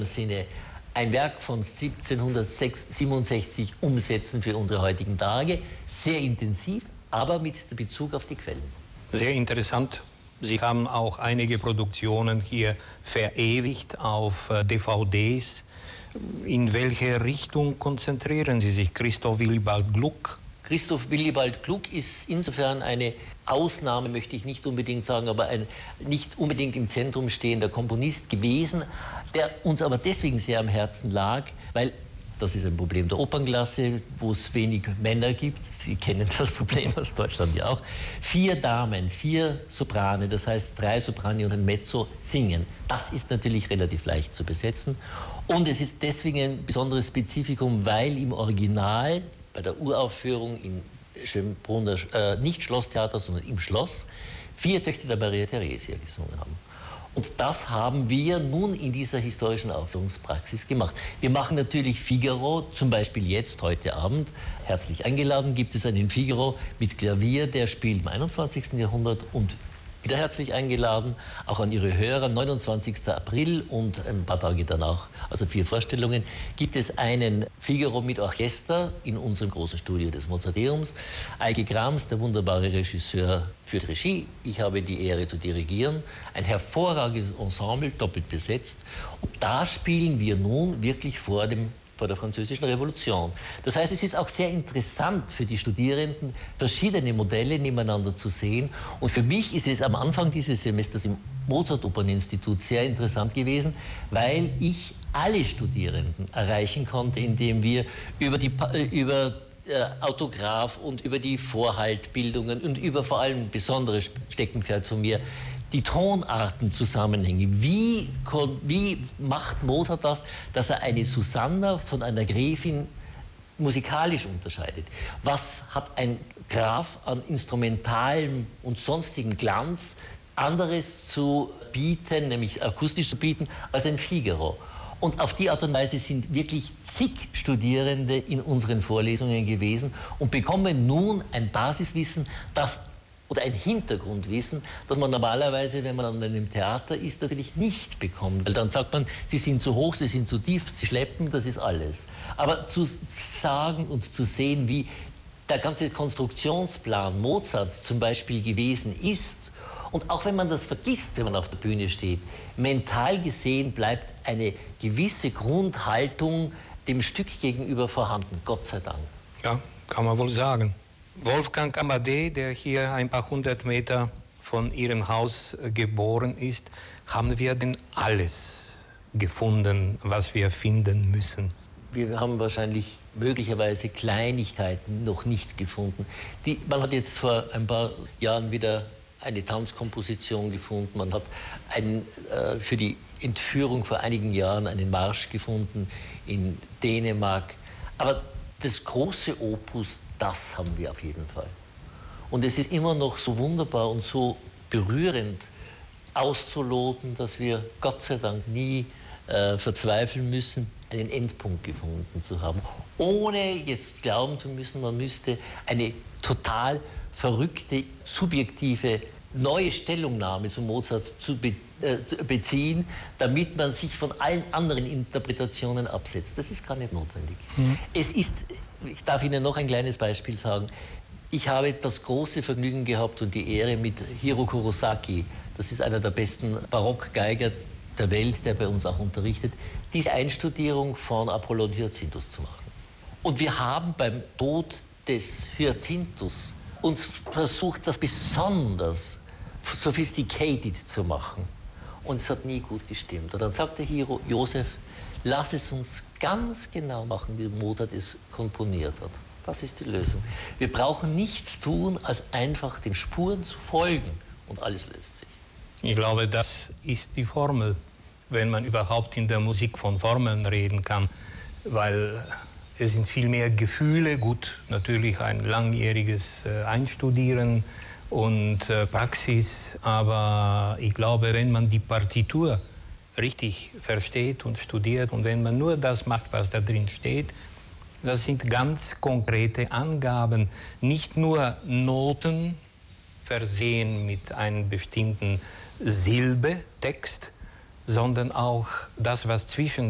schweren Sinne ein Werk von 1767 umsetzen für unsere heutigen Tage. Sehr intensiv, aber mit Bezug auf die Quellen. Sehr interessant. Sie haben auch einige Produktionen hier verewigt auf DVDs. In welche Richtung konzentrieren Sie sich? Christoph Willibald Gluck? Christoph Willibald Gluck ist insofern eine Ausnahme, möchte ich nicht unbedingt sagen, aber ein nicht unbedingt im Zentrum stehender Komponist gewesen, der uns aber deswegen sehr am Herzen lag, weil das ist ein Problem der Opernklasse, wo es wenig Männer gibt. Sie kennen das Problem aus Deutschland ja auch. 4 Damen, 4 Soprane, das heißt 3 Soprani und ein Mezzo singen. Das ist natürlich relativ leicht zu besetzen. Und es ist deswegen ein besonderes Spezifikum, weil im Original bei der Uraufführung im Schönbrunner, nicht Schlosstheater, sondern im Schloss, 4 Töchter der Maria Theresia gesungen haben. Und das haben wir nun in dieser historischen Aufführungspraxis gemacht. Wir machen natürlich Figaro, zum Beispiel jetzt, heute Abend, herzlich eingeladen, gibt es einen Figaro mit Klavier, der spielt im 21. Jahrhundert und wieder herzlich eingeladen, auch an Ihre Hörer, 29. April und ein paar Tage danach, also 4 Vorstellungen, gibt es einen Figaro mit Orchester in unserem großen Studio des Mozarteums. Eike Grams, der wunderbare Regisseur, führt Regie. Ich habe die Ehre zu dirigieren. Ein hervorragendes Ensemble, doppelt besetzt. Und da spielen wir nun wirklich vor der Französischen Revolution. Das heißt, es ist auch sehr interessant für die Studierenden, verschiedene Modelle nebeneinander zu sehen. Und für mich ist es am Anfang dieses Semesters im Mozart-Operninstitut sehr interessant gewesen, weil ich alle Studierenden erreichen konnte, indem wir über Autograph und über die Vorhaltbildungen und über vor allem besondere Steckenpferd von mir, die Tonartenzusammenhänge. Wie macht Mozart das, dass er eine Susanna von einer Gräfin musikalisch unterscheidet? Was hat ein Graf an instrumentalem und sonstigem Glanz anderes zu bieten, nämlich akustisch zu bieten, als ein Figaro? Und auf die Art und Weise sind wirklich zig Studierende in unseren Vorlesungen gewesen und bekommen nun ein Basiswissen, oder ein Hintergrundwissen, das man normalerweise, wenn man an einem Theater ist, natürlich nicht bekommt. Weil dann sagt man, sie sind zu hoch, sie sind zu tief, sie schleppen, das ist alles. Aber zu sagen und zu sehen, wie der ganze Konstruktionsplan Mozarts zum Beispiel gewesen ist, und auch wenn man das vergisst, wenn man auf der Bühne steht, mental gesehen bleibt eine gewisse Grundhaltung dem Stück gegenüber vorhanden, Gott sei Dank. Ja, kann man wohl sagen. Wolfgang Amadei, der hier ein paar 100 Meter von Ihrem Haus geboren ist, haben wir denn alles gefunden, was wir finden müssen? Wir haben wahrscheinlich möglicherweise Kleinigkeiten noch nicht gefunden. Man hat jetzt vor ein paar Jahren wieder eine Tanzkomposition gefunden. Man hat für die Entführung vor einigen Jahren einen Marsch gefunden in Dänemark. Aber das große Opus, das haben wir auf jeden Fall. Und es ist immer noch so wunderbar und so berührend auszuloten, dass wir Gott sei Dank nie verzweifeln müssen, einen Endpunkt gefunden zu haben. Ohne jetzt glauben zu müssen, man müsste eine total verrückte, subjektive, neue Stellungnahme zu Mozart beziehen, damit man sich von allen anderen Interpretationen absetzt. Das ist gar nicht notwendig. Ich darf Ihnen noch ein kleines Beispiel sagen. Ich habe das große Vergnügen gehabt und die Ehre, mit Hiro Kurosaki, das ist einer der besten Barockgeiger der Welt, der bei uns auch unterrichtet, diese Einstudierung von Apollon Hyacinthus zu machen. Und wir haben beim Tod des Hyacinthus uns versucht, das besonders sophisticated zu machen. Und es hat nie gut gestimmt. Und dann sagte Hiro, Josef, lass es uns ganz genau machen, wie Mozart es komponiert hat. Das ist die Lösung. Wir brauchen nichts tun, als einfach den Spuren zu folgen. Und alles löst sich. Ich glaube, das ist die Formel, wenn man überhaupt in der Musik von Formeln reden kann. Weil es sind viel mehr Gefühle, gut, natürlich ein langjähriges Einstudieren und Praxis. Aber ich glaube, wenn man die Partitur richtig versteht und studiert und wenn man nur das macht, was da drin steht, das sind ganz konkrete Angaben, nicht nur Noten versehen mit einem bestimmten Silbetext, sondern auch das, was zwischen